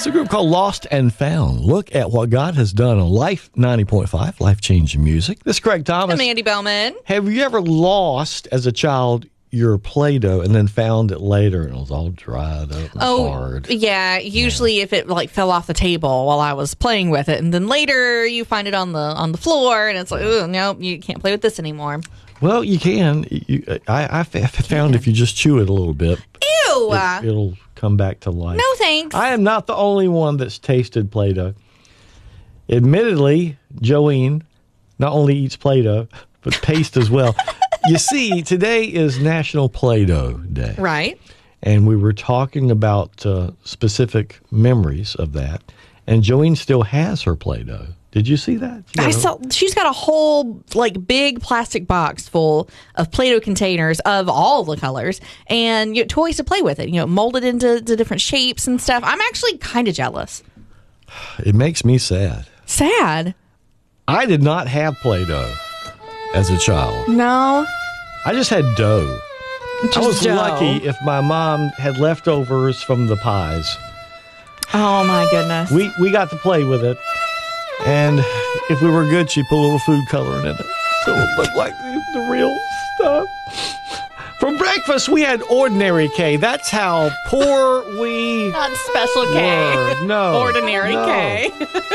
It's a group called Lost and Found. Look at what God has done on Life 90.5, life-changing music. This is Craig Thomas. I'm Andy Bowman. Have you ever lost, as a child, your Play-Doh and then found it later and it was all dried up and hard? Yeah. Usually if it fell off the table while I was playing with it, and then later you find it on the floor and it's like, oh, no, you can't play with this anymore. Well, you can. I found if you just chew it a little bit, Ew! It'll come back to life. No thanks. I am not the only one that's tasted Play-Doh. Admittedly, Joanne not only eats Play-Doh, but paste as well. You see, today is National Play-Doh Day. Right. And we were talking about specific memories of that. And Joanne still has her Play-Doh. Did you see that? I saw she's got a whole big plastic box full of Play-Doh containers of all the colors and toys to play with it. Molded into different shapes and stuff. I'm actually kind of jealous. It makes me sad. Sad? I did not have Play-Doh as a child. No. I just had dough. I was dough. lucky if my mom had leftovers from the pies. Oh my goodness. We got to play with it. And if we were good, she'd put a little food coloring in it. So it looked like the real stuff. For breakfast, we had ordinary K. That's how poor we Not special K. were. No. Ordinary no. K.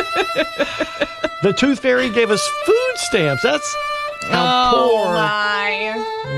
The Tooth Fairy gave us food stamps. That's how poor my.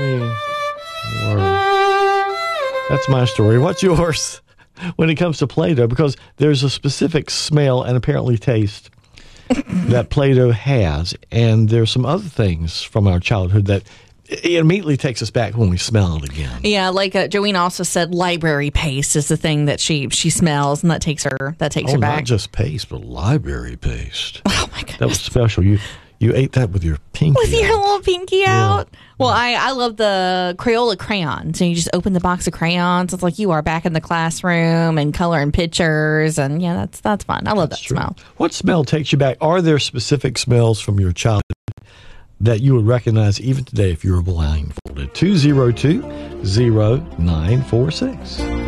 we were. That's my story. What's yours when it comes to Play-Doh? Because there's a specific smell and apparently taste that Play-Doh has, and there's some other things from our childhood that it immediately takes us back when we smell it again. Yeah, Joanne also said library paste is the thing that she smells, and that takes her back. Not just paste, but library paste. Oh my goodness. That was special. You ate that with your pinky With your out. little pinky out. Well, I love the Crayola crayons. So you just open the box of crayons. It's like you are back in the classroom and coloring pictures. And yeah, that's fun. I love that smell. What smell takes you back? Are there specific smells from your childhood that you would recognize even today if you were blindfolded? 202-0946.